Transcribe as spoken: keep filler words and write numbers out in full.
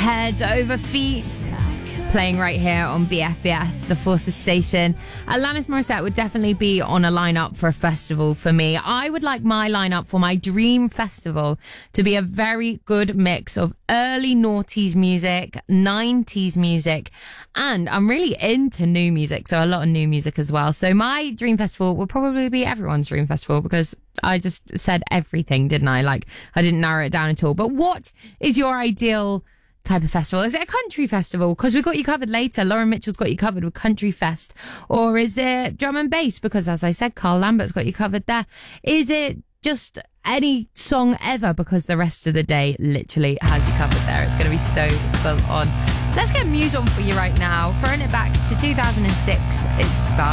Head Over Feet, playing right here on B F B S, the Forces station. Alanis Morissette would definitely be on a lineup for a festival for me. I would like my lineup for my dream festival to be a very good mix of early noughties music, nineties music, and I'm really into new music, so a lot of new music as well. So my dream festival will probably be everyone's dream festival, because I just said everything, didn't I? Like, I didn't narrow it down at all. But what is your ideal type of festival? Is it a country festival? Because we've got you covered later. Lauren Mitchell's got you covered with Country Fest. Or is it drum and bass? Because as I said, Carl Lambert's got you covered there. Is it just any song ever? Because the rest of the day literally has you covered there. It's going to be so full on. Let's get Muse on for you right now. Throwing it back to two thousand six. It's Star.